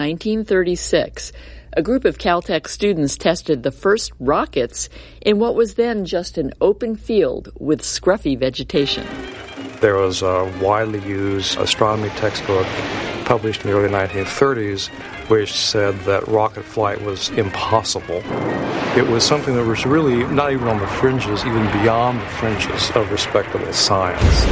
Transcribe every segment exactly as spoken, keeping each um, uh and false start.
nineteen thirty-six, a group of Caltech students tested the first rockets in what was then just an open field with scruffy vegetation. There was a widely used astronomy textbook published in the early nineteen thirties which said that rocket flight was impossible. It was something that was really not even on the fringes, even beyond the fringes of respectable science.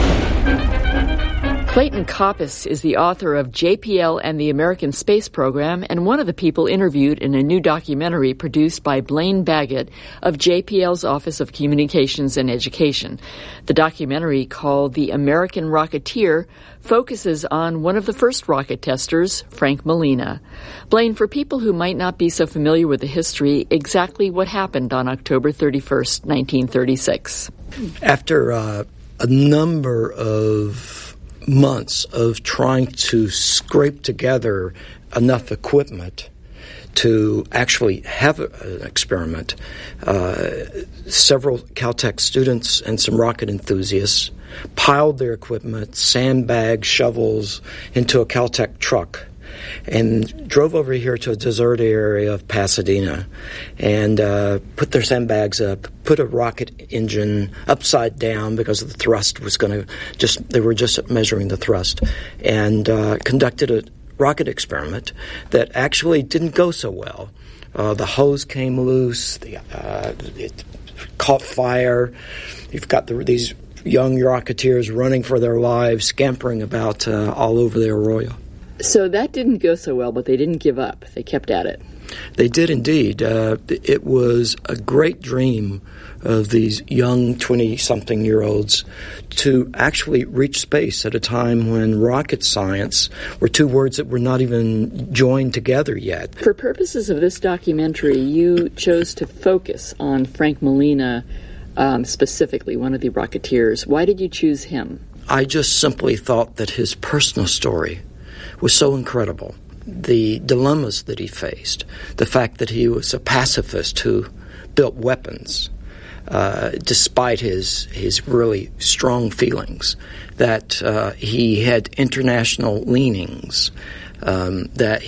Clayton Coppis is the author of J P L and the American Space Program and one of the people interviewed in a new documentary produced by Blaine Baggett of J P L's Office of Communications and Education. The documentary, called The American Rocketeer, focuses on one of the first rocket testers, Frank Malina. Blaine, for people who might not be so familiar with the history, exactly what happened on October thirty-first, nineteen thirty-six? After uh, a number of months of trying to scrape together enough equipment to actually have an experiment, uh, several Caltech students and some rocket enthusiasts piled their equipment, sandbags, shovels, into a Caltech truck and drove over here to a deserted area of Pasadena and uh, put their sandbags up, put a rocket engine upside down because the thrust was going to just, they were just measuring the thrust, and uh, conducted a rocket experiment that actually didn't go so well. Uh, the hose came loose, the, uh, it caught fire. You've got the, these young rocketeers running for their lives, scampering about uh, all over the arroyo. So that didn't go so well, but they didn't give up. They kept at it. They did indeed. Uh, it was a great dream of these young twenty-something-year-olds to actually reach space at a time when rocket science were two words that were not even joined together yet. For purposes of this documentary, you chose to focus on Frank Malina, um, specifically, one of the Rocketeers. Why did you choose him? I just simply thought that his personal story was so incredible. The dilemmas that he faced, the fact that he was a pacifist who built weapons, uh, despite his his really strong feelings, that uh, he had international leanings, um, that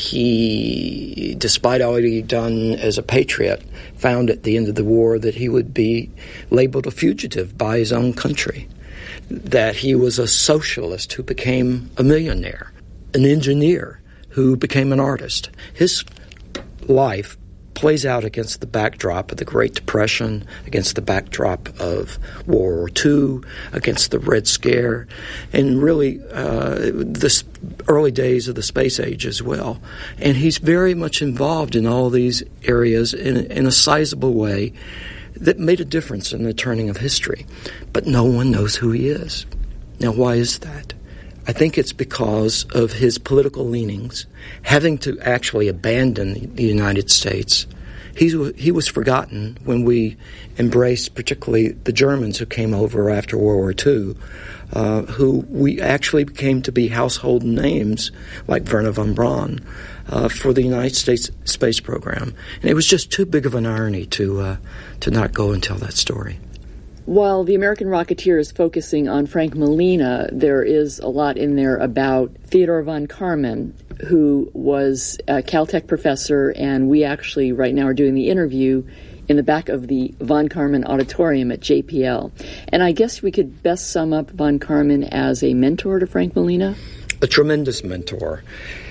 he, despite all he'd done as a patriot, found at the end of the war that he would be labeled a fugitive by his own country, that he was a socialist who became a millionaire, an engineer who became an artist. His life plays out against the backdrop of the Great Depression, against the backdrop of World War Two, against the Red Scare, and really uh, the early days of the space age as well. And he's very much involved in all these areas in, in a sizable way that made a difference in the turning of history. But no one knows who he is. Now, why is that? I think it's because of his political leanings, having to actually abandon the United States. He's, he was forgotten when we embraced particularly the Germans who came over after World War Two, uh, who we actually came to be household names like Wernher von Braun uh, for the United States space program. And it was just too big of an irony to uh, to not go and tell that story. While the American Rocketeer is focusing on Frank Malina, there is a lot in there about Theodore von Karman, who was a Caltech professor, and we actually right now are doing the interview in the back of the von Karman Auditorium at J P L. And I guess we could best sum up von Karman as a mentor to Frank Malina? A tremendous mentor.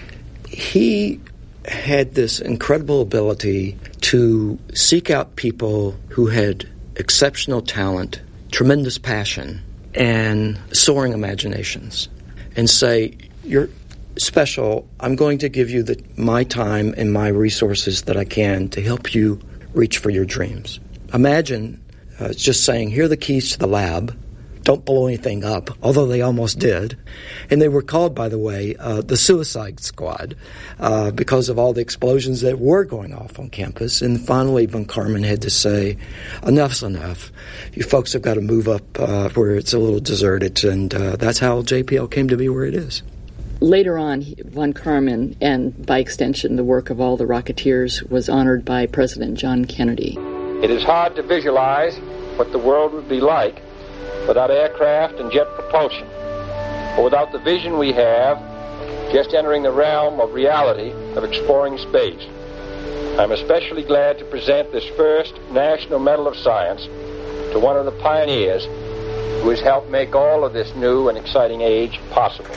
He had this incredible ability to seek out people who had exceptional talent, tremendous passion, and soaring imaginations, and say, you're special, I'm going to give you the, my time and my resources that I can to help you reach for your dreams. Imagine uh, just saying, here are the keys to the lab, don't blow anything up, although they almost did. And they were called, by the way, uh, the Suicide Squad uh, because of all the explosions that were going off on campus. And finally, von Karman had to say, enough's enough. You folks have got to move up uh, where it's a little deserted. And uh, that's how J P L came to be where it is. Later on, von Karman, and by extension the work of all the Rocketeers, was honored by President John Kennedy. It is hard to visualize what the world would be like without aircraft and jet propulsion, or without the vision we have just entering the realm of reality of exploring space. I'm especially glad to present this first National Medal of Science to one of the pioneers who has helped make all of this new and exciting age possible.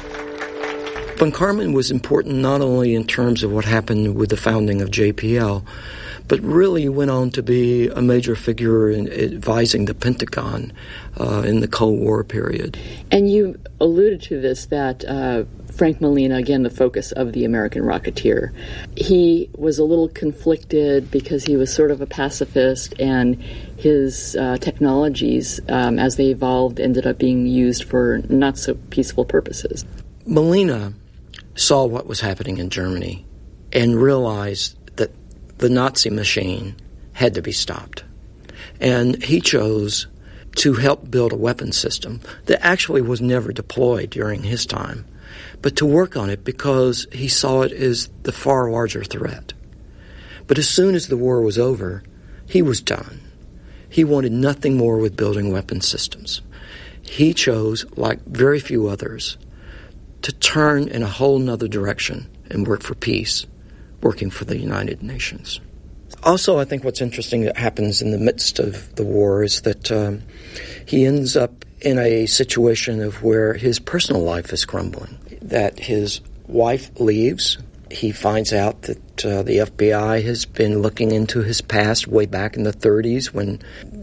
Von Karman was important not only in terms of what happened with the founding of J P L, but really went on to be a major figure in advising the Pentagon uh, in the Cold War period. And you alluded to this, that uh, Frank Malina, again, the focus of the American Rocketeer, he was a little conflicted because he was sort of a pacifist, and his uh, technologies, um, as they evolved, ended up being used for not so peaceful purposes. Malina saw what was happening in Germany and realized that the Nazi machine had to be stopped. And he chose to help build a weapon system that actually was never deployed during his time, but to work on it because he saw it as the far larger threat. But as soon as the war was over, he was done. He wanted nothing more with building weapon systems. He chose, like very few others, to turn in a whole nother direction and work for peace, working for the United Nations. Also, I think what's interesting that happens in the midst of the war is that um, he ends up in a situation of where his personal life is crumbling, that his wife leaves. He finds out that uh, the F B I has been looking into his past way back in the thirties when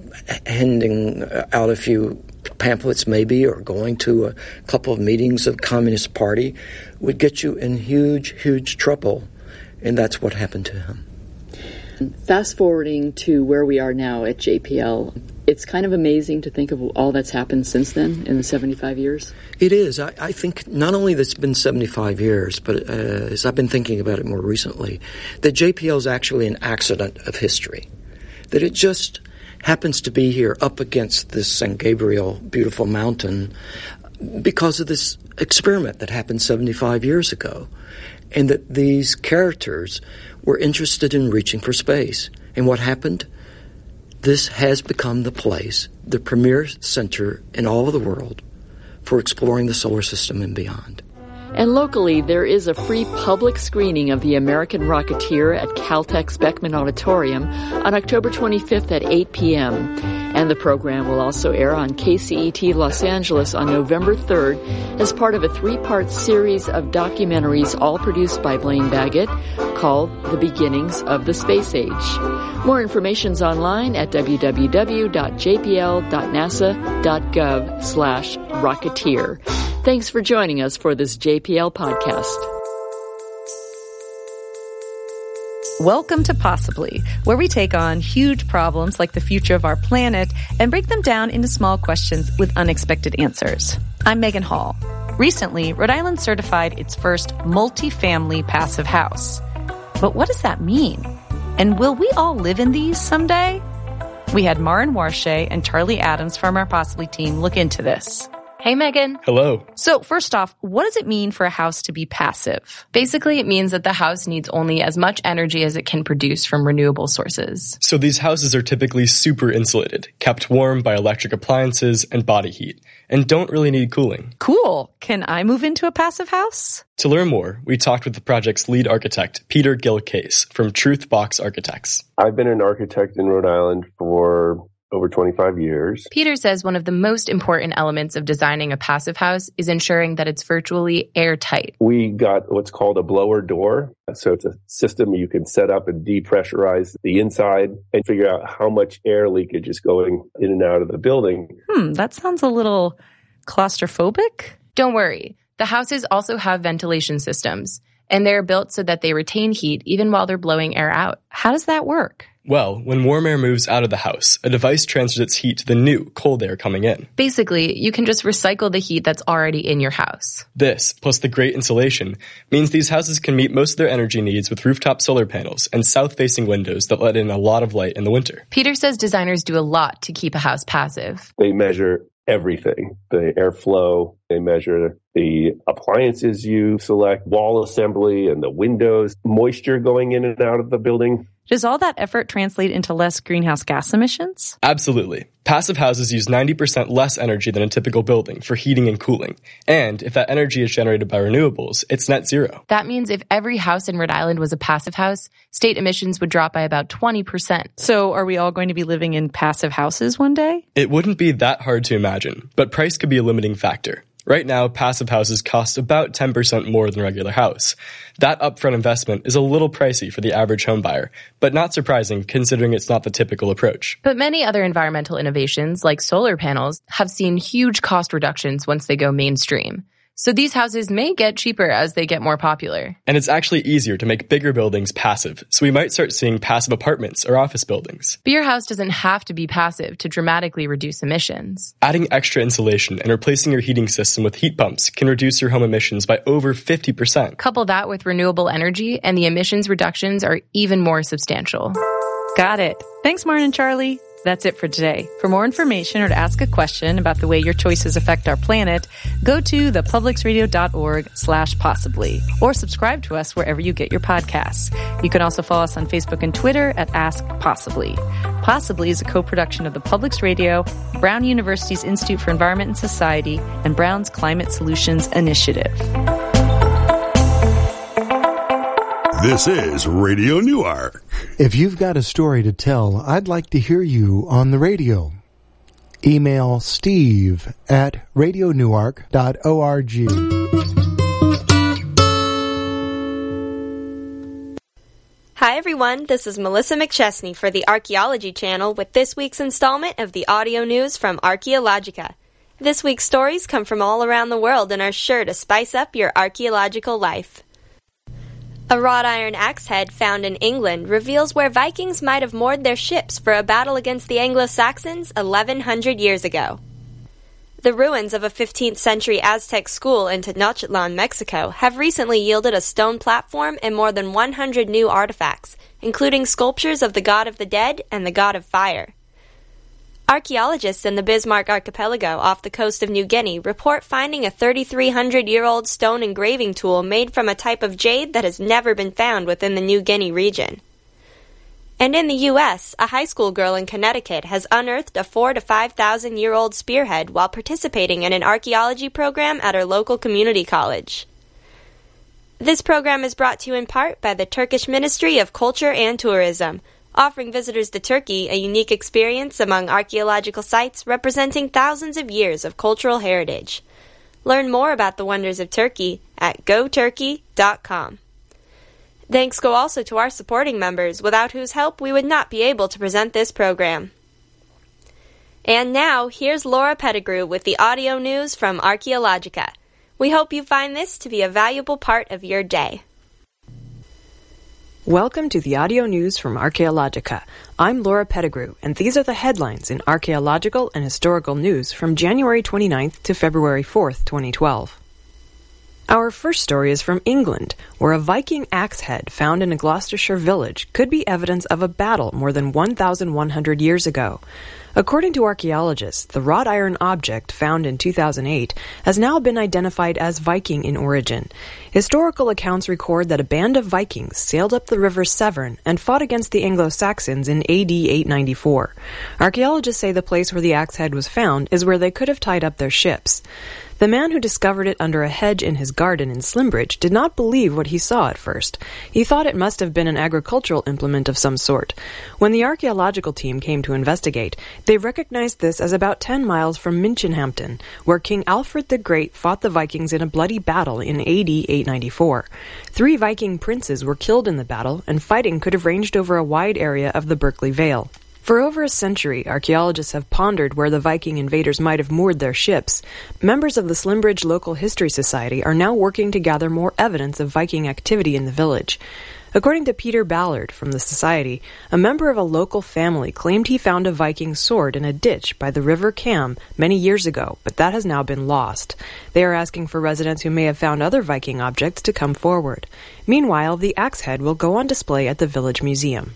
handing out a few pamphlets maybe or going to a couple of meetings of the Communist Party would get you in huge, huge trouble. And that's what happened to him. Fast forwarding to where we are now at J P L, it's kind of amazing to think of all that's happened since then in the seventy-five years. It is. I, I think not only that it's been seventy-five years, but uh, as I've been thinking about it more recently, that J P L is actually an accident of history. That it just happens to be here up against this San Gabriel beautiful mountain because of this experiment that happened seventy-five years ago. And that these characters were interested in reaching for space. And what happened? This has become the place, the premier center in all of the world for exploring the solar system and beyond. And locally, there is a free public screening of The American Rocketeer at Caltech's Beckman Auditorium on October twenty-fifth at eight p.m. And the program will also air on K C E T Los Angeles on November third as part of a three-part series of documentaries all produced by Blaine Baggett called The Beginnings of the Space Age. More information's online at w w w dot j p l dot nasa dot gov slash rocketeer. Thanks for joining us for this J P L podcast. Welcome to Possibly, where we take on huge problems like the future of our planet and break them down into small questions with unexpected answers. I'm Megan Hall. Recently, Rhode Island certified its first multi-family passive house. But what does that mean? And will we all live in these someday? We had Marin Warshay and Charlie Adams from our Possibly team look into this. Hey, Megan. Hello. So first off, what does it mean for a house to be passive? Basically, it means that the house needs only as much energy as it can produce from renewable sources. So these houses are typically super insulated, kept warm by electric appliances and body heat, and don't really need cooling. Cool. Can I move into a passive house? To learn more, we talked with the project's lead architect, Peter Gil-Case, from Truth Box Architects. I've been an architect in Rhode Island for over twenty-five years. Peter says one of the most important elements of designing a passive house is ensuring that it's virtually airtight. We got what's called a blower door. So it's a system you can set up and depressurize the inside and figure out how much air leakage is going in and out of the building. Hmm, that sounds a little claustrophobic. Don't worry. The houses also have ventilation systems, and they're built so that they retain heat even while they're blowing air out. How does that work? Well, when warm air moves out of the house, a device transfers its heat to the new, cold air coming in. Basically, you can just recycle the heat that's already in your house. This, plus the great insulation, means these houses can meet most of their energy needs with rooftop solar panels and south-facing windows that let in a lot of light in the winter. Peter says designers do a lot to keep a house passive. They measure everything, the airflow, they measure the appliances you select, wall assembly and the windows, moisture going in and out of the building. Does all that effort translate into less greenhouse gas emissions? Absolutely. Passive houses use ninety percent less energy than a typical building for heating and cooling. And if that energy is generated by renewables, it's net zero. That means if every house in Rhode Island was a passive house, state emissions would drop by about twenty percent. So are we all going to be living in passive houses one day? It wouldn't be that hard to imagine, but price could be a limiting factor. Right now, passive houses cost about ten percent more than a regular house. That upfront investment is a little pricey for the average home buyer, but not surprising considering it's not the typical approach. But many other environmental innovations, like solar panels, have seen huge cost reductions once they go mainstream. So these houses may get cheaper as they get more popular. And it's actually easier to make bigger buildings passive, so we might start seeing passive apartments or office buildings. But your house doesn't have to be passive to dramatically reduce emissions. Adding extra insulation and replacing your heating system with heat pumps can reduce your home emissions by over fifty percent. Couple that with renewable energy, and the emissions reductions are even more substantial. Got it. Thanks, Martin and Charlie. That's it for today. For more information or to ask a question about the way your choices affect our planet, go to thepublicsradio.org slash possibly or subscribe to us wherever you get your podcasts. You can also follow us on Facebook and Twitter at Ask Possibly. Possibly is a co-production of the Publics Radio, Brown University's Institute for Environment and Society, and Brown's Climate Solutions Initiative. This is Radio Newark. If you've got a story to tell, I'd like to hear you on the radio. Email steve at radio newark dot org. Hi everyone, this is Melissa McChesney for the Archaeology Channel with this week's installment of the audio news from Archaeologica. This week's stories come from all around the world and are sure to spice up your archaeological life. A wrought iron axe head found in England reveals where Vikings might have moored their ships for a battle against the Anglo-Saxons eleven hundred years ago. The ruins of a fifteenth century Aztec school in Tenochtitlan, Mexico, have recently yielded a stone platform and more than one hundred new artifacts, including sculptures of the god of the dead and the god of fire. Archaeologists in the Bismarck Archipelago off the coast of New Guinea report finding a thirty-three hundred year old stone engraving tool made from a type of jade that has never been found within the New Guinea region. And in the U S, a high school girl in Connecticut has unearthed a four to five thousand year old spearhead while participating in an archaeology program at her local community college. This program is brought to you in part by the Turkish Ministry of Culture and Tourism, offering visitors to Turkey a unique experience among archaeological sites representing thousands of years of cultural heritage. Learn more about the wonders of Turkey at go turkey dot com. Thanks go also to our supporting members, without whose help we would not be able to present this program. And now, here's Laura Pettigrew with the audio news from Archaeologica. We hope you find this to be a valuable part of your day. Welcome to the audio news from Archaeologica. I'm Laura Pettigrew, and these are the headlines in archaeological and historical news from January twenty-ninth to February fourth, twenty twelve. Our first story is from England, where a Viking axe head found in a Gloucestershire village could be evidence of a battle more than one thousand one hundred years ago. According to archaeologists, the wrought iron object found in two thousand eight has now been identified as Viking in origin. Historical accounts record that a band of Vikings sailed up the River Severn and fought against the Anglo-Saxons in A D eight ninety-four. Archaeologists say the place where the axe head was found is where they could have tied up their ships. The man who discovered it under a hedge in his garden in Slimbridge did not believe what he saw at first. He thought it must have been an agricultural implement of some sort. When the archaeological team came to investigate, they recognized this as about ten miles from Minchinhampton, where King Alfred the Great fought the Vikings in a bloody battle in A D eight ninety-four. Three Viking princes were killed in the battle, and fighting could have ranged over a wide area of the Berkeley Vale. For over a century, archaeologists have pondered where the Viking invaders might have moored their ships. Members of the Slimbridge Local History Society are now working to gather more evidence of Viking activity in the village. According to Peter Ballard from the Society, a member of a local family claimed he found a Viking sword in a ditch by the River Cam many years ago, but that has now been lost. They are asking for residents who may have found other Viking objects to come forward. Meanwhile, the axe head will go on display at the village museum.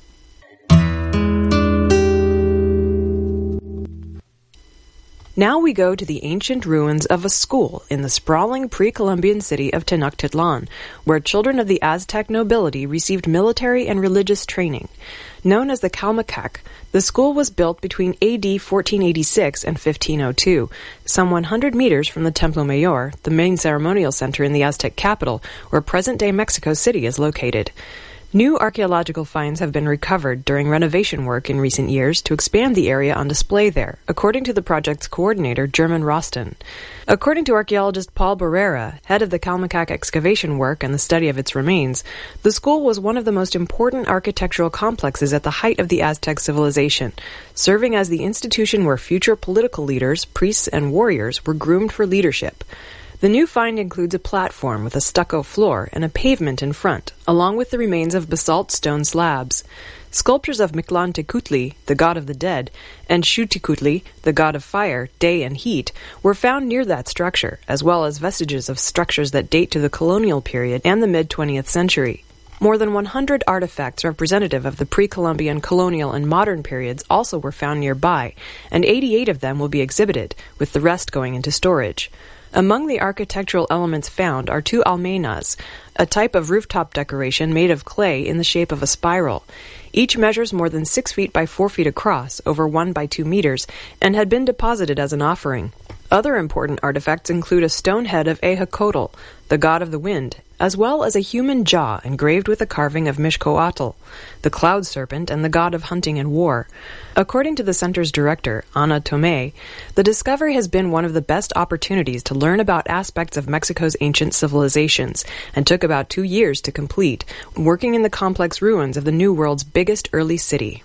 Now we go to the ancient ruins of a school in the sprawling pre-Columbian city of Tenochtitlan, where children of the Aztec nobility received military and religious training. Known as the Calmecac, the school was built between A D fourteen eighty-six and fifteen oh two, some one hundred meters from the Templo Mayor, the main ceremonial center in the Aztec capital, where present-day Mexico City is located. New archaeological finds have been recovered during renovation work in recent years to expand the area on display there, according to the project's coordinator, German Rosten. According to archaeologist Paul Barrera, head of the Calmecac excavation work and the study of its remains, the school was one of the most important architectural complexes at the height of the Aztec civilization, serving as the institution where future political leaders, priests, and warriors were groomed for leadership. The new find includes a platform with a stucco floor and a pavement in front, along with the remains of basalt stone slabs. Sculptures of Mictlantecutli, the god of the dead, and Xuticutli, the god of fire, day, and heat, were found near that structure, as well as vestiges of structures that date to the colonial period and the mid-twentieth century. More than one hundred artifacts representative of the pre-Columbian, colonial, and modern periods also were found nearby, and eighty-eight of them will be exhibited, with the rest going into storage. Among the architectural elements found are two almenas, a type of rooftop decoration made of clay in the shape of a spiral. Each measures more than six feet by four feet across, over one by two meters, and had been deposited as an offering. Other important artifacts include a stone head of Ehecotl, the god of the wind, as well as a human jaw engraved with a carving of Mixcoatl, the cloud serpent and the god of hunting and war. According to the center's director, Ana Tomé, the discovery has been one of the best opportunities to learn about aspects of Mexico's ancient civilizations, and took about two years to complete, working in the complex ruins of the New World's biggest early city.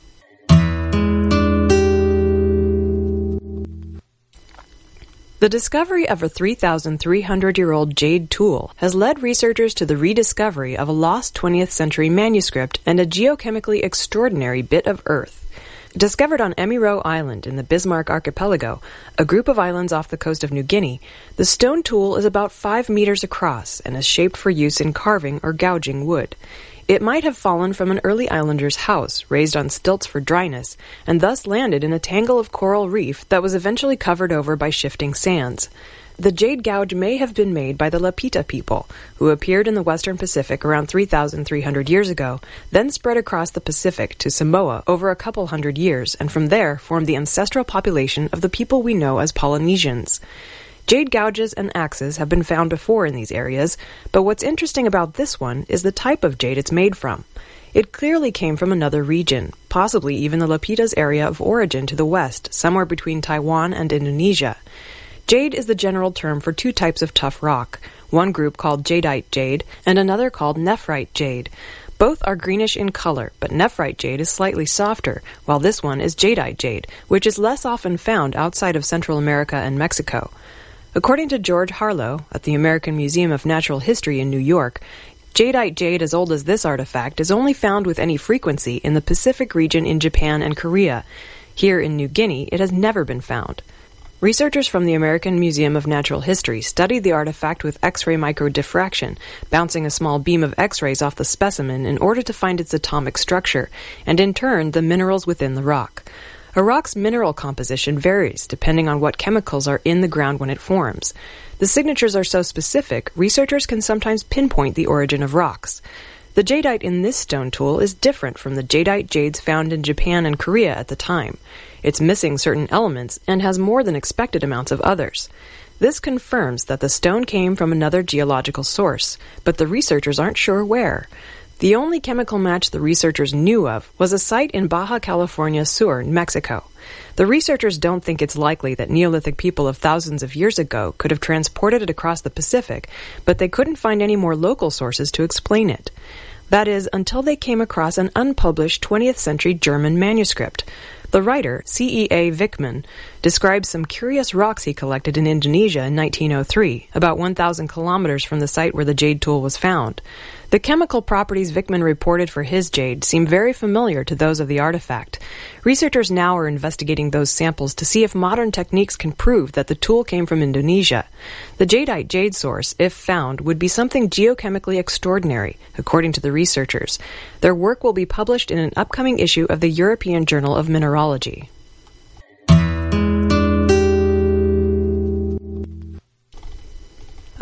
The discovery of a three thousand three hundred year old jade tool has led researchers to the rediscovery of a lost twentieth century manuscript and a geochemically extraordinary bit of earth. Discovered on Emiro Island in the Bismarck Archipelago, a group of islands off the coast of New Guinea, the stone tool is about five meters across and is shaped for use in carving or gouging wood. It might have fallen from an early islander's house, raised on stilts for dryness, and thus landed in a tangle of coral reef that was eventually covered over by shifting sands. The jade gouge may have been made by the Lapita people, who appeared in the western Pacific around three thousand three hundred years ago, then spread across the Pacific to Samoa over a couple hundred years, and from there formed the ancestral population of the people we know as Polynesians. Jade gouges and axes have been found before in these areas, but what's interesting about this one is the type of jade it's made from. It clearly came from another region, possibly even the Lapita's area of origin to the west, somewhere between Taiwan and Indonesia. Jade is the general term for two types of tough rock, one group called jadeite jade and another called nephrite jade. Both are greenish in color, but nephrite jade is slightly softer, while this one is jadeite jade, which is less often found outside of Central America and Mexico. According to George Harlow at the American Museum of Natural History in New York, jadeite jade as old as this artifact is only found with any frequency in the Pacific region in Japan and Korea. Here in New Guinea, it has never been found. Researchers from the American Museum of Natural History studied the artifact with X-ray microdiffraction, bouncing a small beam of X-rays off the specimen in order to find its atomic structure, and in turn the minerals within the rock. A rock's mineral composition varies depending on what chemicals are in the ground when it forms. The signatures are so specific, researchers can sometimes pinpoint the origin of rocks. The jadeite in this stone tool is different from the jadeite jades found in Japan and Korea at the time. It's missing certain elements and has more than expected amounts of others. This confirms that the stone came from another geological source, but the researchers aren't sure where. The only chemical match the researchers knew of was a site in Baja California Sur, Mexico. The researchers don't think it's likely that Neolithic people of thousands of years ago could have transported it across the Pacific, but they couldn't find any more local sources to explain it. That is, until they came across an unpublished twentieth century German manuscript. The writer, C E A Wickman, describes some curious rocks he collected in Indonesia in nineteen oh three, about one thousand kilometers from the site where the jade tool was found. The chemical properties Wickman reported for his jade seem very familiar to those of the artifact. Researchers now are investigating those samples to see if modern techniques can prove that the tool came from Indonesia. The jadeite jade source, if found, would be something geochemically extraordinary, according to the researchers. Their work will be published in an upcoming issue of the European Journal of Mineralogy.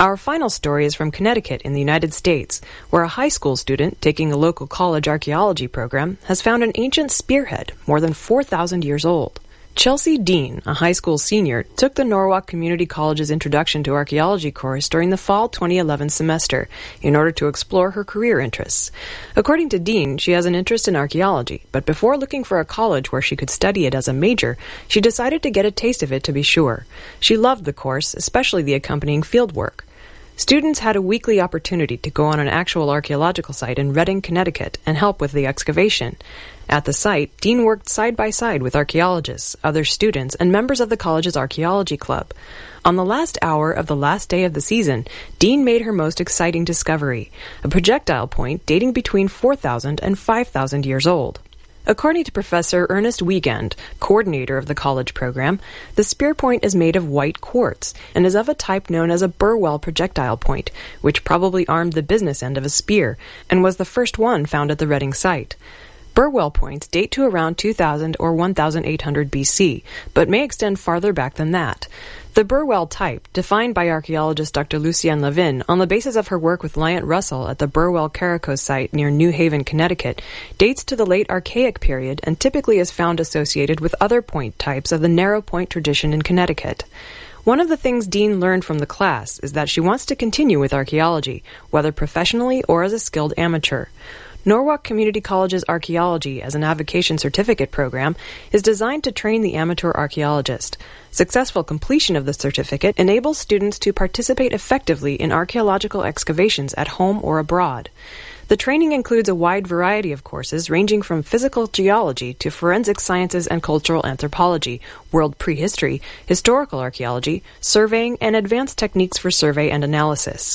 Our final story is from Connecticut in the United States, where a high school student taking a local college archaeology program has found an ancient spearhead more than four thousand years old. Chelsea Dean, a high school senior, took the Norwalk Community College's Introduction to Archaeology course during the fall twenty eleven semester in order to explore her career interests. According to Dean, she has an interest in archaeology, but before looking for a college where she could study it as a major, she decided to get a taste of it to be sure. She loved the course, especially the accompanying fieldwork. Students had a weekly opportunity to go on an actual archaeological site in Redding, Connecticut, and help with the excavation. At the site, Dean worked side by side with archaeologists, other students, and members of the college's archaeology club. On the last hour of the last day of the season, Dean made her most exciting discovery, a projectile point dating between four thousand and five thousand years old. According to Professor Ernest Wiegand, coordinator of the college program, the spear point is made of white quartz and is of a type known as a Burwell projectile point, which probably armed the business end of a spear and was the first one found at the Redding site. Burwell points date to around two thousand or one thousand eight hundred B C, but may extend farther back than that. The Burwell type, defined by archaeologist Doctor Lucienne Levin on the basis of her work with Lyant Russell at the Burwell Carrico site near New Haven, Connecticut, dates to the late Archaic period and typically is found associated with other point types of the narrow point tradition in Connecticut. One of the things Dean learned from the class is that she wants to continue with archaeology, whether professionally or as a skilled amateur. Norwalk Community College's Archaeology as an Avocation Certificate program is designed to train the amateur archaeologist. Successful completion of the certificate enables students to participate effectively in archaeological excavations at home or abroad. The training includes a wide variety of courses ranging from physical geology to forensic sciences and cultural anthropology, world prehistory, historical archaeology, surveying, and advanced techniques for survey and analysis.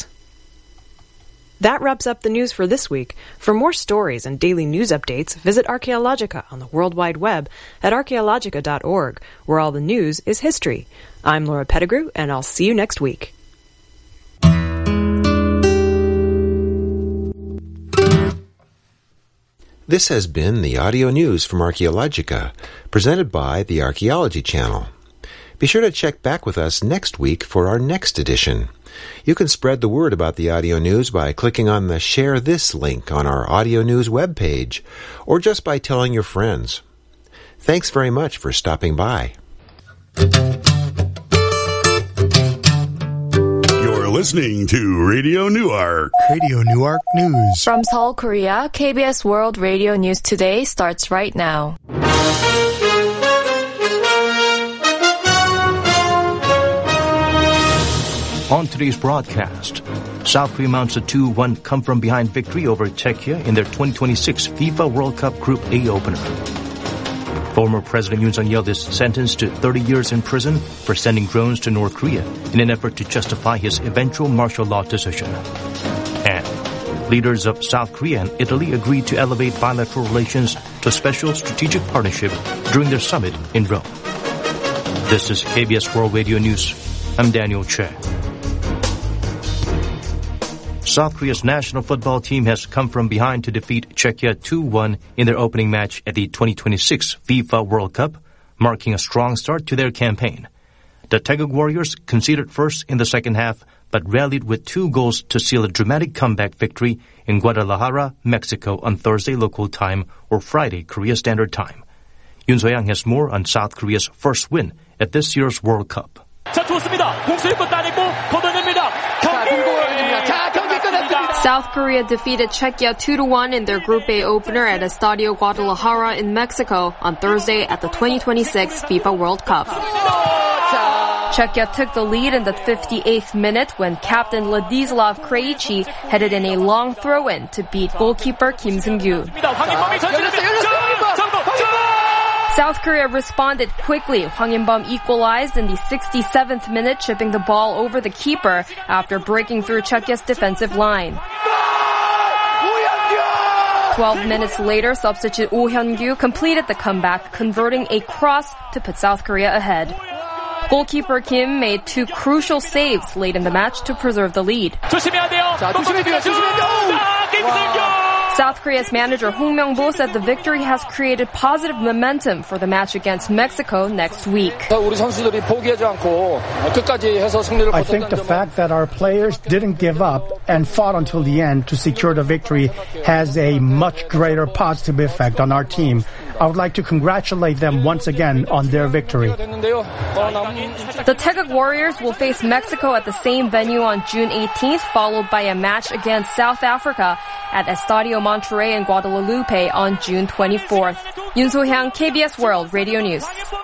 That wraps up the news for this week. For more stories and daily news updates, visit Archaeologica on the World Wide Web at archaeologica dot org, where all the news is history. I'm Laura Pettigrew, and I'll see you next week. This has been the audio news from Archaeologica, presented by the Archaeology Channel. Be sure to check back with us next week for our next edition. You can spread the word about the audio news by clicking on the Share This link on our audio news webpage, or just by telling your friends. Thanks very much for stopping by. You're listening to Radio Newark. Radio Newark News. From Seoul, Korea, K B S World Radio News Today starts right now. On today's broadcast, South Korea mounts a two one come-from-behind victory over Czechia in their twenty twenty-six FIFA World Cup Group A opener. Former President Yoon Suk-yeol is sentenced to thirty years in prison for sending drones to North Korea in an effort to justify his eventual martial law decision. And leaders of South Korea and Italy agreed to elevate bilateral relations to a special strategic partnership during their summit in Rome. This is K B S World Radio News. I'm Daniel Che. South Korea's national football team has come from behind to defeat Czechia two one in their opening match at the twenty twenty-six FIFA World Cup, marking a strong start to their campaign. The Taeguk Warriors conceded first in the second half, but rallied with two goals to seal a dramatic comeback victory in Guadalajara, Mexico on Thursday local time or Friday Korea Standard Time. Yoon So-young has more on South Korea's first win at this year's World Cup. 자, 좋습니다. 공수 입구 따내고 걷어냅니다. South Korea defeated Czechia two to one in their Group A opener at Estadio Guadalajara in Mexico on Thursday at the twenty twenty-six FIFA World Cup. Czechia took the lead in the fifty-eighth minute when captain Ladislav Krejci headed in a long throw-in to beat goalkeeper Kim Seung-gyu. South Korea responded quickly. Hwang In-bum equalized in the sixty-seventh minute, chipping the ball over the keeper after breaking through Czechia's defensive line. Twelve minutes later, substitute Oh Hyun-gyu completed the comeback, converting a cross to put South Korea ahead. Goalkeeper Kim made two crucial saves late in the match to preserve the lead. South Korea's manager Hong Myung-bo said the victory has created positive momentum for the match against Mexico next week. I think the fact that our players didn't give up and fought until the end to secure the victory has a much greater positive effect on our team. I would like to congratulate them once again on their victory. The Taeguk Warriors will face Mexico at the same venue on June eighteenth, followed by a match against South Africa at Estadio Monterrey in Guadalupe on June twenty-fourth. Yoon So-hyang, K B S World Radio News.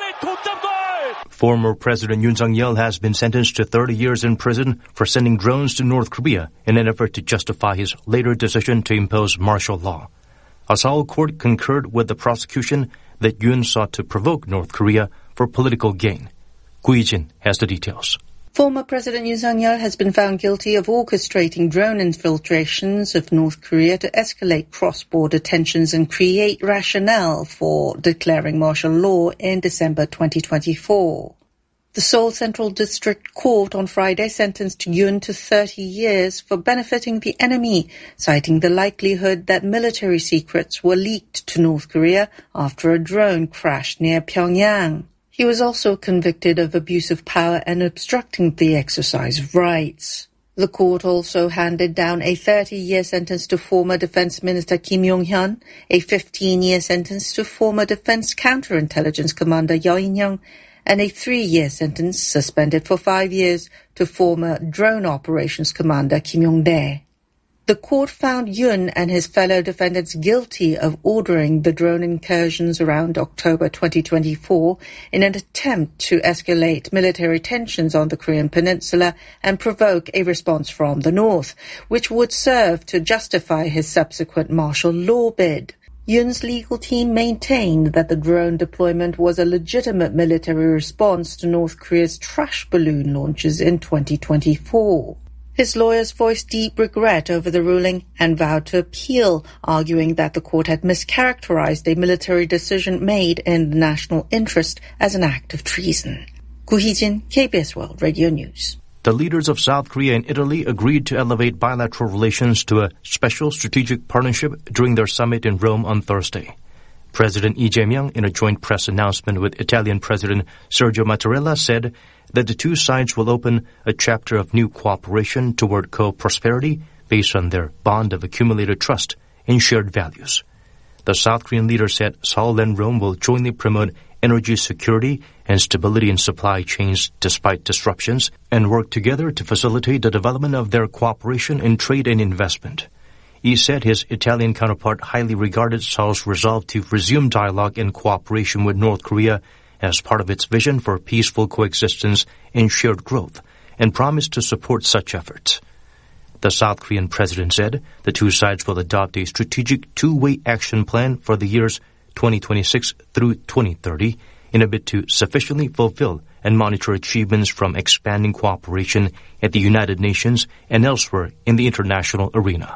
Former President Yoon Suk-yeol has been sentenced to thirty years in prison for sending drones to North Korea in an effort to justify his later decision to impose martial law. A Seoul court concurred with the prosecution that Yoon sought to provoke North Korea for political gain. Gu Yi-jin has the details. Former President Yoon Suk-yeol has been found guilty of orchestrating drone infiltrations of North Korea to escalate cross-border tensions and create rationale for declaring martial law in December twenty twenty-four. The Seoul Central District Court on Friday sentenced Yoon to thirty years for benefiting the enemy, citing the likelihood that military secrets were leaked to North Korea after a drone crashed near Pyongyang. He was also convicted of abuse of power and obstructing the exercise of rights. The court also handed down a thirty-year sentence to former Defense Minister Kim Yong-hyun, a fifteen-year sentence to former Defense Counterintelligence Commander Yeo In-young, and a three-year sentence suspended for five years to former Drone Operations Commander Kim Yong-dae. The court found Yoon and his fellow defendants guilty of ordering the drone incursions around October twenty twenty-four in an attempt to escalate military tensions on the Korean peninsula and provoke a response from the North, which would serve to justify his subsequent martial law bid. Yoon's legal team maintained that the drone deployment was a legitimate military response to North Korea's trash balloon launches in twenty twenty-four. His lawyers voiced deep regret over the ruling and vowed to appeal, arguing that the court had mischaracterized a military decision made in the national interest as an act of treason. Gu Yi-jin, K B S World Radio News. The leaders of South Korea and Italy agreed to elevate bilateral relations to a special strategic partnership during their summit in Rome on Thursday. President Lee Jae-myung, in a joint press announcement with Italian President Sergio Mattarella, said that the two sides will open a chapter of new cooperation toward co-prosperity based on their bond of accumulated trust and shared values. The South Korean leader said Seoul and Rome will jointly promote energy security and stability in supply chains despite disruptions, and work together to facilitate the development of their cooperation in trade and investment. He said his Italian counterpart highly regarded Seoul's resolve to resume dialogue and cooperation with North Korea as part of its vision for peaceful coexistence and shared growth, and promised to support such efforts. The South Korean president said the two sides will adopt a strategic two-way action plan for the years twenty twenty-six through twenty thirty in a bid to sufficiently fulfill and monitor achievements from expanding cooperation at the United Nations and elsewhere in the international arena.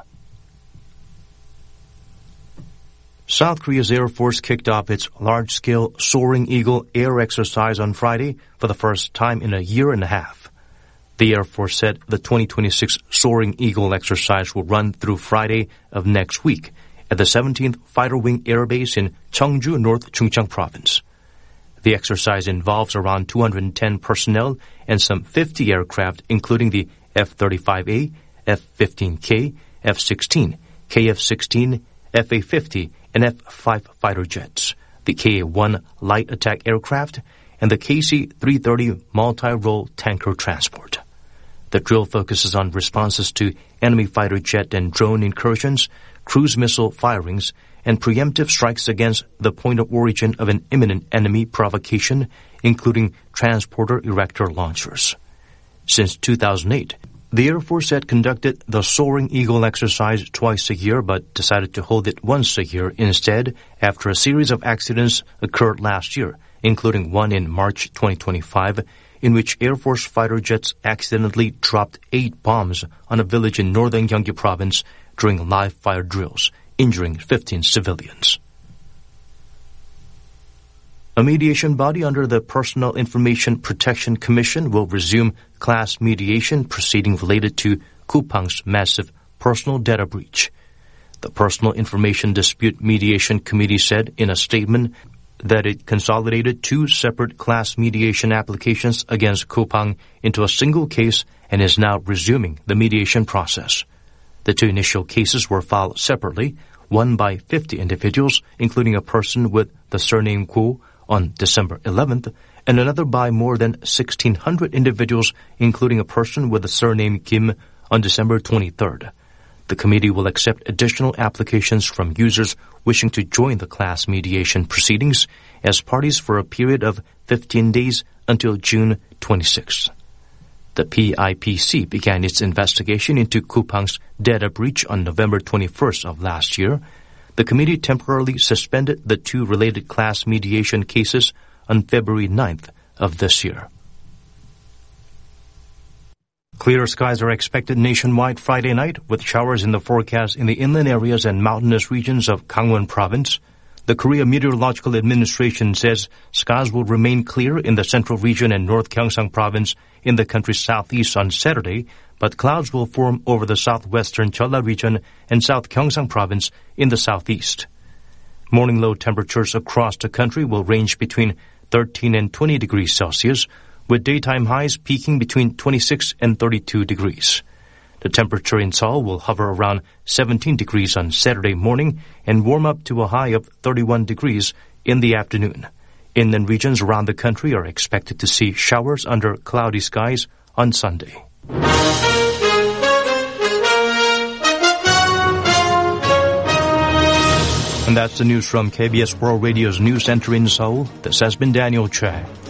South Korea's Air Force kicked off its large-scale Soaring Eagle air exercise on Friday for the first time in a year and a half. The Air Force said the twenty twenty-six Soaring Eagle exercise will run through Friday of next week at the seventeenth Fighter Wing Air Base in Cheongju, North Chungcheong Province. The exercise involves around two hundred ten personnel and some fifty aircraft, including the F thirty-five A, F fifteen K, F sixteen, K F sixteen, F A fifty, and F five fighter jets, the K A one light attack aircraft, and the K C three thirty multi-role tanker transport. The drill focuses on responses to enemy fighter jet and drone incursions, cruise missile firings, and preemptive strikes against the point of origin of an imminent enemy provocation, including transporter erector launchers. Since two thousand eight, the Air Force had conducted the Soaring Eagle exercise twice a year, but decided to hold it once a year instead after a series of accidents occurred last year, including one in March twenty twenty-five, in which Air Force fighter jets accidentally dropped eight bombs on a village in northern Gyeonggi province during live fire drills, injuring fifteen civilians. A mediation body under the Personal Information Protection Commission will resume class mediation proceeding related to Coupang's massive personal data breach. The Personal Information Dispute Mediation Committee said in a statement that it consolidated two separate class mediation applications against Coupang into a single case and is now resuming the mediation process. The two initial cases were filed separately, one by fifty individuals, including a person with the surname Kuo, on December eleventh, and another by more than sixteen hundred individuals, including a person with the surname Kim, on December twenty-third. The committee will accept additional applications from users wishing to join the class mediation proceedings as parties for a period of fifteen days until June twenty-sixth. The P I P C began its investigation into Coupang's data breach on November twenty-first of last year. The committee temporarily suspended the two related class mediation cases on February ninth of this year. Clear skies are expected nationwide Friday night, with showers in the forecast in the inland areas and mountainous regions of Gangwon Province. The Korea Meteorological Administration says skies will remain clear in the central region and North Gyeongsang Province in the country's southeast on Saturday, but clouds will form over the southwestern Jeolla region and South Gyeongsang Province in the southeast. Morning low temperatures across the country will range between thirteen and twenty degrees Celsius, with daytime highs peaking between twenty-six and thirty-two degrees. The temperature in Seoul will hover around seventeen degrees on Saturday morning and warm up to a high of thirty-one degrees in the afternoon. Inland regions around the country are expected to see showers under cloudy skies on Sunday. And that's the news from K B S World Radio's News Center in Seoul. This has been Daniel Choi.